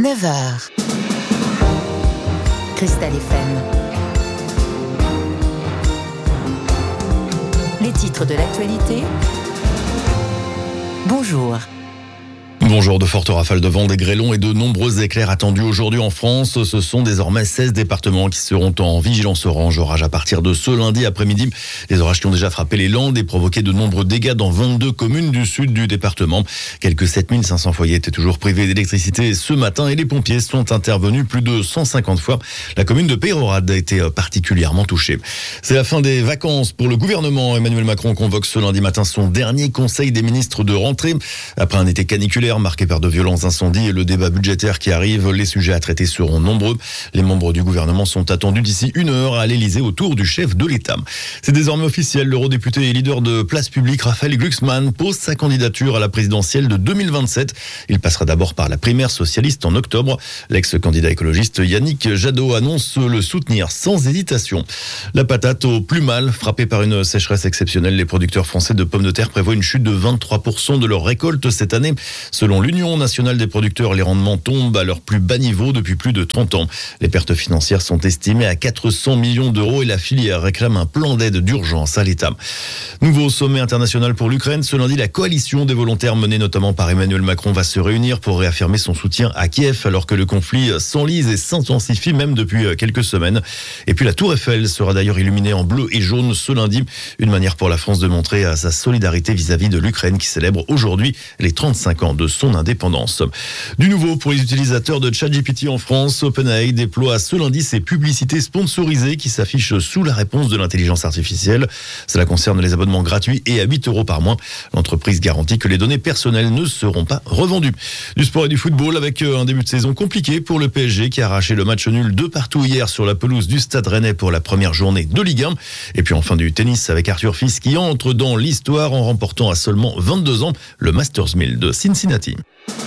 9h. Cristal FM. Les titres de l'actualité. Bonjour. Bonjour, de fortes rafales de vent, des grêlons et de nombreux éclairs attendus aujourd'hui en France. Ce sont désormais 16 départements qui seront en vigilance orange orage à partir de ce lundi après-midi. Les orages qui ont déjà frappé les Landes et provoqué de nombreux dégâts dans 22 communes du sud du département. Quelques 7500 foyers étaient toujours privés d'électricité ce matin et les pompiers sont intervenus plus de 150 fois. La commune de Peyrehorade a été particulièrement touchée. C'est la fin des vacances pour le gouvernement. Emmanuel Macron convoque ce lundi matin son dernier conseil des ministres de rentrée. Après un été caniculaire marqué par de violents incendies et le débat budgétaire qui arrive, les sujets à traiter seront nombreux. Les membres du gouvernement sont attendus d'ici 1 heure à l'Elysée autour du chef de l'État. C'est désormais officiel, l'eurodéputé et leader de Place Publique, Raphaël Glucksmann, pose sa candidature à la présidentielle de 2027. Il passera d'abord par la primaire socialiste en octobre. L'ex-candidat écologiste Yannick Jadot annonce le soutenir sans hésitation. La patate au plus mal, frappée par une sécheresse exceptionnelle, les producteurs français de pommes de terre prévoient une chute de 23% de leur récolte cette année. Selon l'Union nationale des producteurs, les rendements tombent à leur plus bas niveau depuis plus de 30 ans. Les pertes financières sont estimées à 400 millions d'euros et la filière réclame un plan d'aide d'urgence à l'État. Nouveau sommet international pour l'Ukraine. Ce lundi, la coalition des volontaires menée notamment par Emmanuel Macron va se réunir pour réaffirmer son soutien à Kiev alors que le conflit s'enlise et s'intensifie même depuis quelques semaines. Et puis la Tour Eiffel sera d'ailleurs illuminée en bleu et jaune ce lundi. Une manière pour la France de montrer sa solidarité vis-à-vis de l'Ukraine qui célèbre aujourd'hui les 35 ans de son indépendance. Du nouveau pour les utilisateurs de ChatGPT en France, OpenAI déploie ce lundi ses publicités sponsorisées qui s'affichent sous la réponse de l'intelligence artificielle. Cela concerne les abonnements gratuits et à 8 € par mois. L'entreprise garantit que les données personnelles ne seront pas revendues. Du sport et du football avec un début de saison compliqué pour le PSG qui a arraché le match nul 2-2 hier sur la pelouse du Stade Rennais pour la première journée de Ligue 1. Et puis enfin du tennis avec Arthur Fils qui entre dans l'histoire en remportant à seulement 22 ans le Masters 1000 de Cincinnati.